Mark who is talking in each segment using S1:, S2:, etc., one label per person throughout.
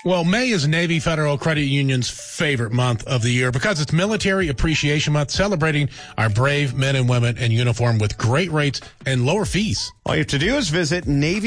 S1: Well, May is Navy Federal Credit Union's favorite month of the year because it's Military Appreciation Month, celebrating our brave men and women in uniform with great rates and lower fees.
S2: All you have to do is visit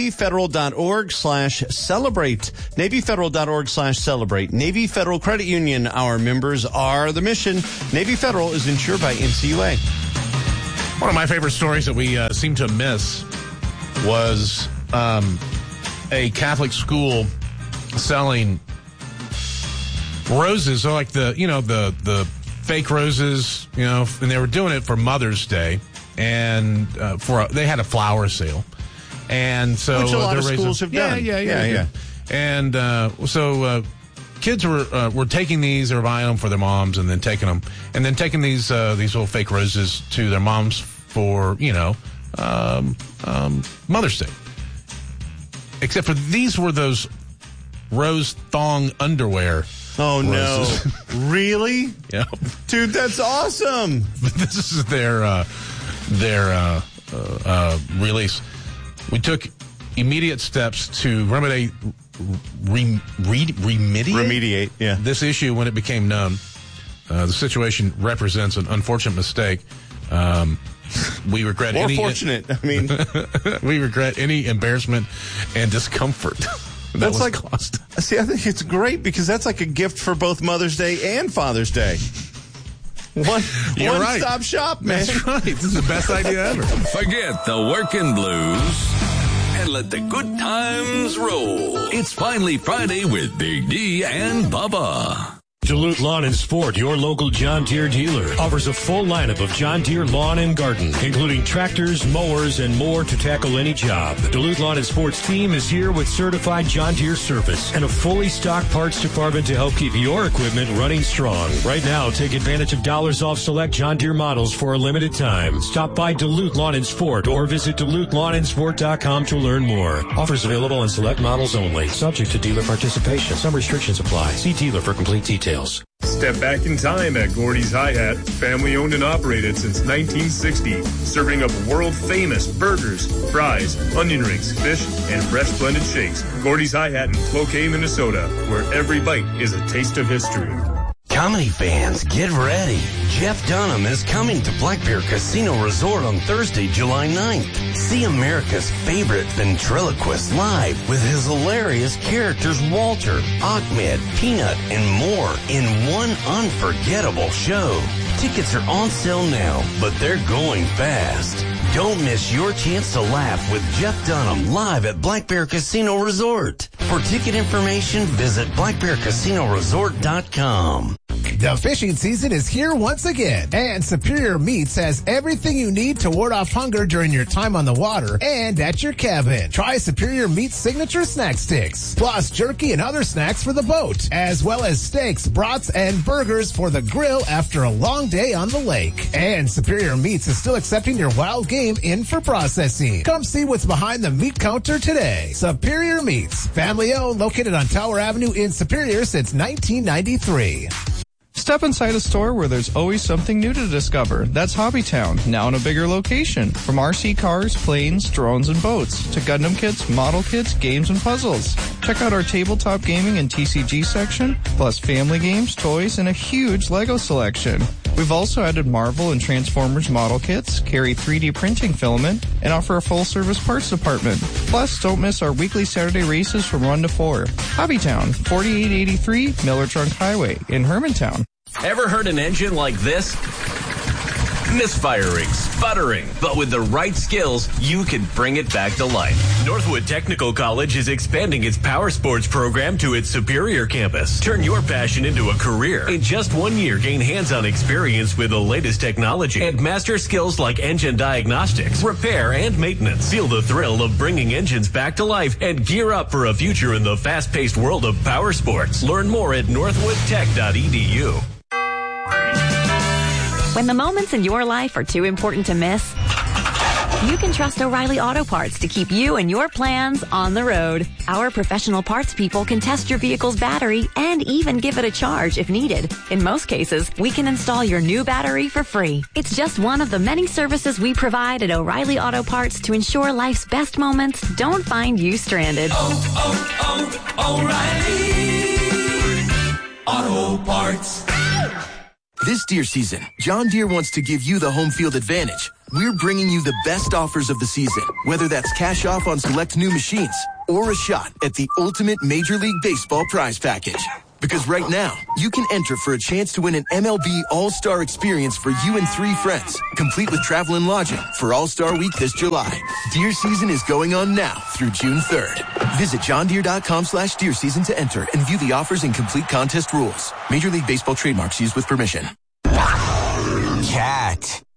S2: NavyFederal.org/celebrate. NavyFederal.org/celebrate. Navy Federal Credit Union, our members are the mission. Navy Federal is insured by NCUA.
S1: One of my favorite stories that we seem to miss was a Catholic school selling roses, so like the fake roses, and they were doing it for Mother's Day, and they had a flower sale, and so
S2: which a lot of schools have done.
S1: Yeah. And so kids were taking these, they were buying them for their moms, and then taking these little fake roses to their moms for Mother's Day. Except for these were those rose thong underwear.
S2: Oh,
S1: roses.
S2: No. Really?
S1: Yeah.
S2: Dude, that's awesome.
S1: But this is their release. We took immediate steps to remediate this issue when it became known. The situation represents an unfortunate mistake. We regret we regret any embarrassment and discomfort that was caused.
S2: See, I think it's great because that's like a gift for both Mother's Day and Father's Day. One-stop shop, man.
S1: That's right. This is the best idea ever.
S3: Forget the working blues and let the good times roll. It's finally Friday with Big D and Bubba.
S4: Duluth Lawn and Sport, your local John Deere dealer, offers a full lineup of John Deere lawn and garden, including tractors, mowers, and more to tackle any job. Duluth Lawn and Sport's team is here with certified John Deere service and a fully stocked parts department to help keep your equipment running strong. Right now, take advantage of dollars off select John Deere models for a limited time. Stop by Duluth Lawn and Sport or visit DuluthLawnandSport.com to learn more. Offers available on select models only. Subject to dealer participation. Some restrictions apply. See dealer for complete details.
S5: Step back in time at Gordy's Hi-Hat, family owned and operated since 1960, serving up world-famous burgers, fries, onion rings, fish, and fresh blended shakes. Gordy's Hi-Hat in Cloquet, Minnesota, where every bite is a taste of history.
S6: Comedy fans, get ready. Jeff Dunham is coming to Black Bear Casino Resort on Thursday, July 9th. See America's favorite ventriloquist live with his hilarious characters Walter, Ahmed, Peanut, and more in one unforgettable show. Tickets are on sale now, but they're going fast. Don't miss your chance to laugh with Jeff Dunham live at Black Bear Casino Resort. For ticket information, visit blackbearcasinoresort.com.
S7: The fishing season is here once again, and Superior Meats has everything you need to ward off hunger during your time on the water and at your cabin. Try Superior Meats signature snack sticks, plus jerky and other snacks for the boat, as well as steaks, brats, and burgers for the grill after a long day on the lake. And Superior Meats is still accepting your wild game in for processing. Come see what's behind the meat counter today. Superior Meats, family owned, located on Tower Avenue in Superior since 1993.
S8: Step inside a store where there's always something new to discover. That's Hobbytown, now in a bigger location. From RC cars, planes, drones, and boats, to Gundam kits, model kits, games, and puzzles. Check out our tabletop gaming and TCG section, plus family games, toys, and a huge LEGO selection. We've also added Marvel and Transformers model kits, carry 3D printing filament, and offer a full-service parts department. Plus, don't miss our weekly Saturday races from 1 to 4. Hobbytown, 4883 Miller Trunk Highway in Hermantown.
S9: Ever heard an engine like this? Misfiring, sputtering, but with the right skills, you can bring it back to life. Northwood Technical College is expanding its power sports program to its Superior campus. Turn your passion into a career. In just 1 year, gain hands-on experience with the latest technology and master skills like engine diagnostics, repair, and maintenance. Feel the thrill of bringing engines back to life and gear up for a future in the fast-paced world of power sports. Learn more at northwoodtech.edu.
S10: When the moments in your life are too important to miss, you can trust O'Reilly Auto Parts to keep you and your plans on the road. Our professional parts people can test your vehicle's battery and even give it a charge if needed. In most cases, we can install your new battery for free. It's just one of the many services we provide at O'Reilly Auto Parts to ensure life's best moments don't find you stranded.
S3: O'Reilly
S11: Auto Parts. This deer season, John Deere wants to give you the home field advantage. We're bringing you the best offers of the season, whether that's cash off on select new machines or a shot at the ultimate Major League Baseball prize package. Because right now, you can enter for a chance to win an MLB All-Star experience for you and 3 friends, complete with travel and lodging for All-Star Week this July. Deer season is going on now through June 3rd. Visit johndeere.com/deer season to enter and view the offers and complete contest rules. Major League Baseball trademarks used with permission.
S6: Cat.